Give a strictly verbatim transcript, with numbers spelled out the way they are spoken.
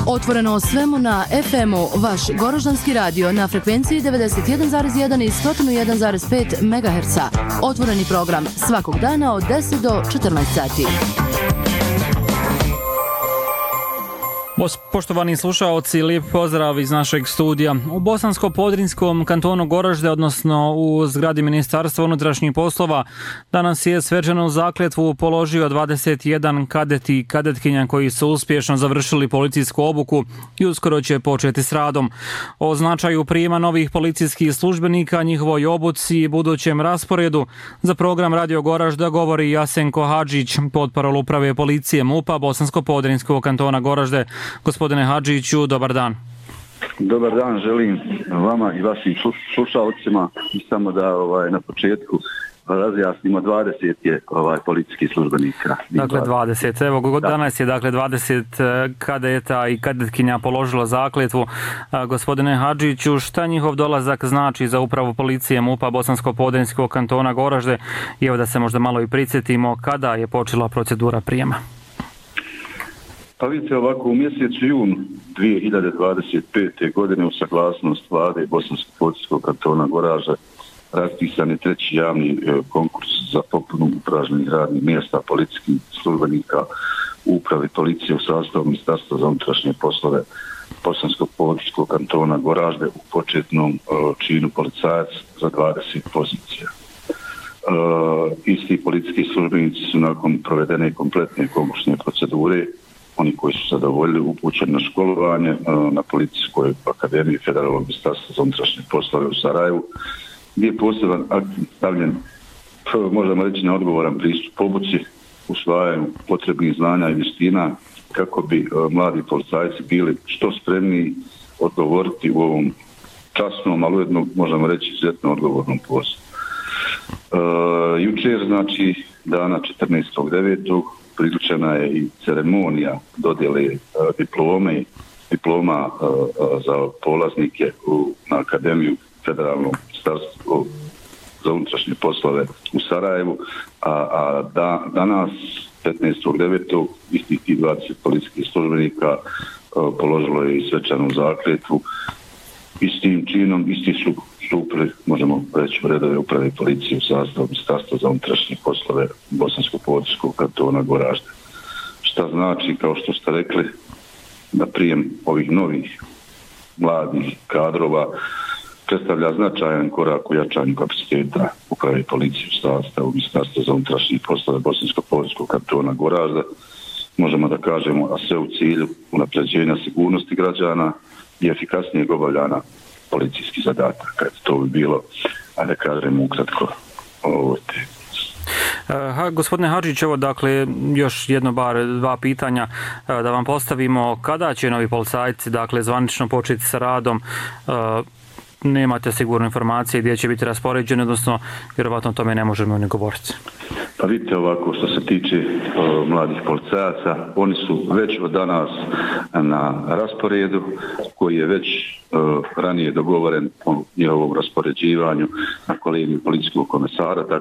Otvoreno o svemu na ef emu, vaš Goroždanski radio na frekvenciji devedeset jedan zarez jedan i sto jedan zarez pet megaherca. Otvoreni program svakog dana od deset do četrnaest sati. Poštovani slušaoci, lijep pozdrav iz našeg studija. U Bosansko-Podrinjskom kantonu Goražde, odnosno u zgradi Ministarstva unutrašnjih poslova, danas je svečanu zakletvu položio dvadeset jedan kadeti i kadetkinja koji su uspješno završili policijsku obuku i uskoro će početi s radom. O značaju prijema novih policijskih službenika, njihovoj obuci i budućem rasporedu za program Radio Goražda govori Jasenko Hadžić, potparol uprave policije MUP-a Bosansko-Podrinjskog kantona Goražde. Gospodine Hadžiću, dobar dan. Dobar dan, želim vama i vašim slušalcima i samo da ovaj, na početku razjasnimo, dvadeset je ovaj, policijskih službenika. Dakle, dvadeset. Evo, da. Danas je dakle dvadeset kadeta i kadetkinja položilo zakletvu. Gospodine Hadžiću, šta njihov dolazak znači za upravu policije MUP-a Bosansko-Podrinjskog kantona Goražde? I evo da se možda malo i prisjetimo kada je počela procedura prijema. Pa vidite, ovako u mjesecu junu dvije hiljade dvadeset pete. godine u saglasnost vlade Bosansko-Podrinjskog kantona Goražde raspisan je treći javni konkurs za popunu upražnjenih radnih mjesta policijskih službenika u upravi policije u sastavu Ministarstva za unutrašnje poslove Bosansko-Podrinjskog kantona Goražde u početnom činu policajac za dvadeset pozicija. Isti policijski službenici su nakon provedene kompletne konkursne procedure, oni koji su zadovoljili, upućeni na školovanje na Policijskoj akademiji Federalnog ministarstva za unutrašnje poslove u Sarajevu, gdje je poseban akcent stavljen, možemo reći, na odgovoran pristup obuci, usvajanju potrebnih znanja i vještina kako bi mladi policajci bili što spremniji odgovoriti u ovom časnom, ali ujedno možemo reći izuzetno odgovornom poslu. Uh, jučer, znači dana četrnaestog devetog priključena je i ceremonija dodjele uh, diplome, diploma uh, uh, za polaznike u, na Akademiju Federalnog ministarstva za unutrašnje poslove u Sarajevu, a, a da, danas petnaestog devetog istih tih dvadeset policijskih službenika uh, položilo je i svečanu zakletvu i s tim činom isti su stupili, možemo reći, u redove uprave policije u sastavu Ministarstva za unutrašnje poslove Bosansko-Podrinjskog kantona Goražde. Šta znači, kao što ste rekli, da prijem ovih novih mladih kadrova predstavlja značajan korak u jačanju kapaciteta uprave policije u sastavu Ministarstva za unutrašnje poslove Bosansko-Podrinjskog kantona Goražde. Možemo da kažemo, a sve u cilju unapređenja sigurnosti građana i efikasnijeg obavljanja policijski zadatak. To bi bilo, a da kažem ukratko o ovoj temi. Ha, gospodine Hadžić, evo dakle još jedno bar dva pitanja da vam postavimo. Kada će novi policajci dakle zvanično početi sa radom? Nemate sigurno informacije gdje će biti raspoređeni, odnosno vjerovatno o tome ne možemo ni govoriti. Pa vidite ovako, što se tiče o, mladih policajaca, oni su već od danas na rasporedu koji je već o, ranije dogovoren o njihovom raspoređivanju na kolegiju policijskog komesara, tako